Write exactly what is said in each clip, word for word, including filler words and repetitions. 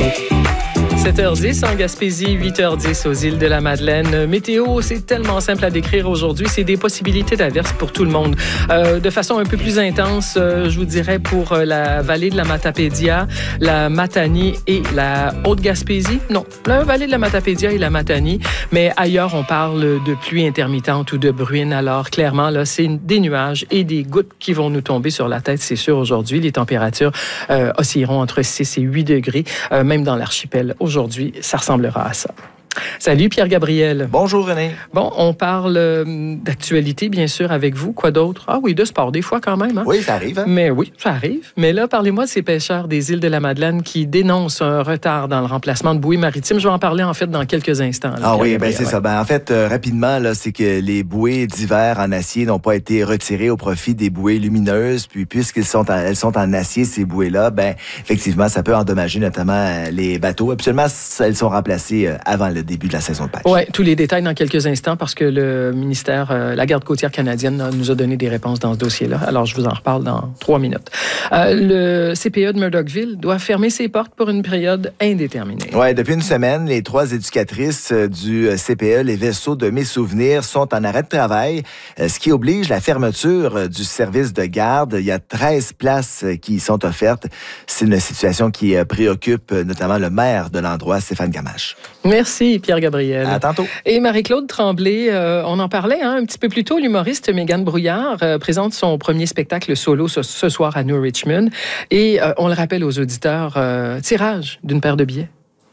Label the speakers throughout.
Speaker 1: sept heures dix en Gaspésie, huit heures dix aux îles de la Madeleine. Météo, c'est tellement simple à décrire aujourd'hui. C'est des possibilités d'averses pour tout le monde. Euh, de façon un peu plus intense, euh, je vous dirais pour euh, la vallée de la Matapédia, la Matanie et la Haute-Gaspésie. Non, la vallée de la Matapédia et la Matanie. Mais ailleurs, on parle de pluie intermittente ou de bruine. Alors, clairement, là, c'est des nuages et des gouttes qui vont nous tomber sur la tête, c'est sûr, aujourd'hui. Les températures euh, oscilleront entre six et huit degrés, euh, même dans l'archipel. Aujourd'hui, ça ressemblera à ça. Salut Pierre-Gabriel.
Speaker 2: Bonjour René.
Speaker 1: Bon, on parle euh, d'actualité, bien sûr, avec vous. Quoi d'autre? Ah oui, de sport, des fois quand même. Hein?
Speaker 2: Oui, ça arrive. Hein?
Speaker 1: Mais oui, ça arrive. Mais là, parlez-moi de ces pêcheurs des îles de la Madeleine qui dénoncent un retard dans le remplacement de bouées maritimes. Je vais en parler, en fait, dans quelques instants. Là,
Speaker 2: ah oui, ben c'est ouais. ça. Ben, en fait, euh, rapidement, là, c'est que les bouées d'hiver en acier n'ont pas été retirées au profit des bouées lumineuses. Puis, puisqu'elles sont en, elles sont en acier, ces bouées-là, ben effectivement, ça peut endommager notamment les bateaux. Absolument, elles sont remplacées avant le début de la saison de pêche.
Speaker 1: Oui, tous les détails dans quelques instants parce que le ministère, euh, la Garde côtière canadienne nous a donné des réponses dans ce dossier-là. Alors, je vous en reparle dans trois minutes. Euh, le C P E de Murdochville doit fermer ses portes pour une période indéterminée.
Speaker 2: Oui, depuis une semaine, les trois éducatrices du C P E, les vaisseaux de Mes Souvenirs, sont en arrêt de travail, ce qui oblige la fermeture du service de garde. Il y a treize places qui sont offertes. C'est une situation qui préoccupe notamment le maire de l'endroit, Stéphane Gamache.
Speaker 1: Merci, Pierre-Gabriel.
Speaker 2: À tantôt.
Speaker 1: Et Marie-Claude Tremblay, euh, on en parlait hein, un petit peu plus tôt, l'humoriste Mégane Brouillard euh, présente son premier spectacle solo ce, ce soir à New Richmond. Et euh, on le rappelle aux auditeurs, euh, tirage d'une paire de billets.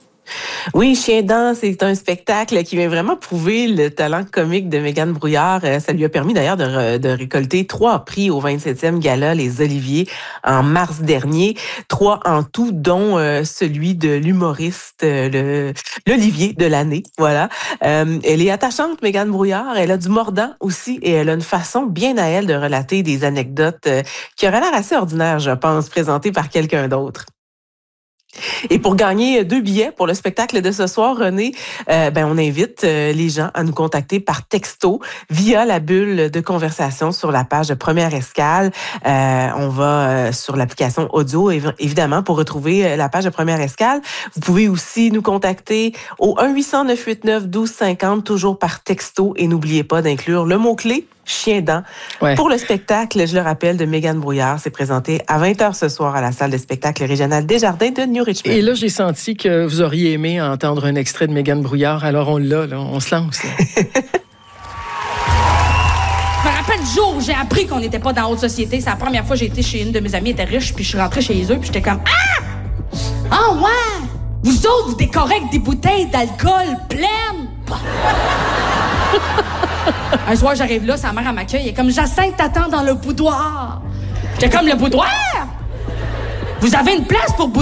Speaker 3: Oui, Chien-Dent, c'est un spectacle qui vient vraiment prouver le talent comique de Mégane Brouillard. Ça lui a permis d'ailleurs de, re, de récolter trois prix au vingt-septième Gala Les Oliviers en mars dernier. Trois en tout, dont euh, celui de l'humoriste, euh, le, l'Olivier de l'année. Voilà. Euh, elle est attachante, Mégane Brouillard. Elle a du mordant aussi et elle a une façon bien à elle de relater des anecdotes euh, qui auraient l'air assez ordinaires, je pense, présentées par quelqu'un d'autre. Et pour gagner deux billets pour le spectacle de ce soir, René, euh, ben on invite euh, les gens à nous contacter par texto via la bulle de conversation sur la page de Première Escale. Euh, on va euh, sur l'application audio, év- évidemment, pour retrouver euh, la page de Première Escale. Vous pouvez aussi nous contacter au un huit cents neuf huit neuf douze cinquante, toujours par texto. Et n'oubliez pas d'inclure le mot-clé Chien-Dent. Ouais. Pour le spectacle, je le rappelle, de Mégane Brouillard, c'est présenté à vingt heures ce soir à la salle de spectacle régionale Desjardins de New Richmond.
Speaker 1: Et là, j'ai senti que vous auriez aimé entendre un extrait de Mégane Brouillard, alors on l'a, là, on se lance.
Speaker 4: Je me rappelle du jour où j'ai appris qu'on n'était pas dans la haute société. C'est la première fois que j'ai été chez une de mes amies, elle était riche, puis je suis rentrée chez eux, puis j'étais comme « Ah! Ah ouais! Vous autres, vous décorez avec des bouteilles d'alcool pleines! » Un soir, j'arrive là, sa mère, elle m'accueille, elle est comme « Jacinthe t'attend dans le boudoir. » J'étais comme « Le boudoir? Vous avez une place pour bouder? »